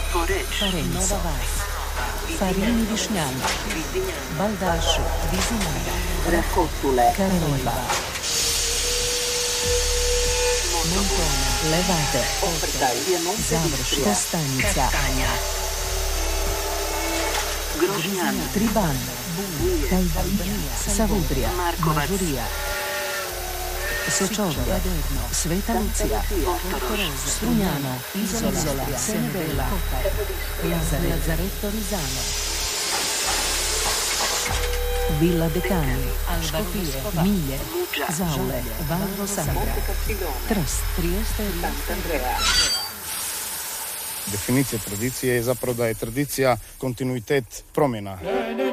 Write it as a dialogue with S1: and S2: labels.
S1: Parenzo, Farini Višnjani, Baldašu, Vizinara,
S2: Rafotule,
S1: Karneva, Montona, Levade, Završ, Kostanjica,
S2: Grožnjan,
S1: Triban, Tajbanija, Savudrija, Mažurija, Sečovlje, Sveta Lucija, Strunjana, Izola, Senebela, Lazaretto Rizano, Villa Decani, Škofije, Milje, Zaule, Valvo Sandra, Trst, Trieste,
S3: Definicija tradicije je zapravo da je tradicija kontinuitet promjena.